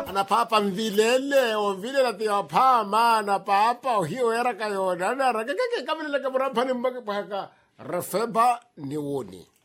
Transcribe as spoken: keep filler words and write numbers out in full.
Ana papa mvilele o vile la tia pa mana papa o hiyo era kayo na na rakeke kamile ka murapani mbaka paka refeba ni woni.